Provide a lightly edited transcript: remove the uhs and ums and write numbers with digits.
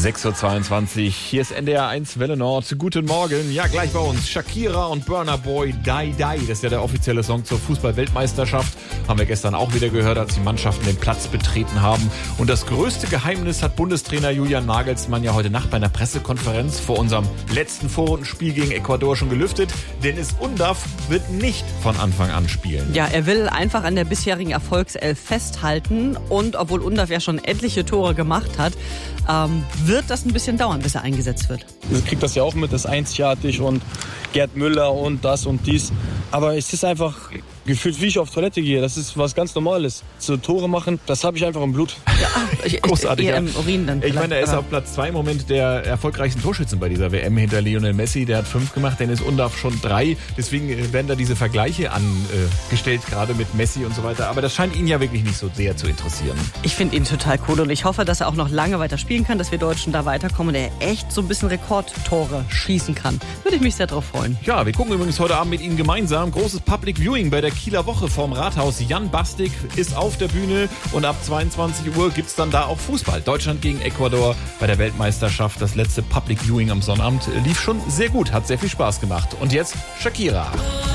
6.22 Uhr, hier ist NDR 1 Welle Nord. Guten Morgen. Ja, gleich bei uns Shakira und Burna Boy, Die Die. Das ist ja der offizielle Song zur Fußball-Weltmeisterschaft. Haben wir gestern auch wieder gehört, als die Mannschaften den Platz betreten haben. Und das größte Geheimnis hat Bundestrainer Julian Nagelsmann ja heute Nacht bei einer Pressekonferenz vor unserem letzten Vorrundenspiel gegen Ecuador schon gelüftet. Dennis Undav wird nicht von Anfang an spielen. Ja, er will einfach an der bisherigen Erfolgself festhalten. Und obwohl Undav ja schon etliche Tore gemacht hat, wird das ein bisschen dauern, bis er eingesetzt wird. Ich krieg das ja auch mit, das ist einzigartig und Gerd Müller und das und dies. Aber es ist einfach gefühlt, wie ich auf Toilette gehe. Das ist was ganz Normales. So Tore machen, das habe ich einfach im Blut. Ja, großartig. Eher im Urin dann. Ich meine, er ist auf Platz 2 im Moment der erfolgreichsten Torschützen bei dieser WM hinter Lionel Messi. Der hat 5 gemacht, Dennis Undav schon 3. Deswegen werden da diese Vergleiche angestellt, gerade mit Messi und so weiter. Aber das scheint ihn ja wirklich nicht so sehr zu interessieren. Ich finde ihn total cool und ich hoffe, dass er auch noch lange weiter spielen kann, dass wir Deutschen da weiterkommen und er echt so ein bisschen Rekordtore schießen kann. Würde ich mich sehr drauf freuen. Ja, wir gucken übrigens heute Abend mit Ihnen gemeinsam. Großes Public Viewing bei der Kieler Woche vorm Rathaus. Jan Bastik ist auf der Bühne und ab 22 Uhr gibt es dann da auch Fußball. Deutschland gegen Ecuador bei der Weltmeisterschaft. Das letzte Public Viewing am Sonnabend lief schon sehr gut, hat sehr viel Spaß gemacht. Und jetzt Shakira.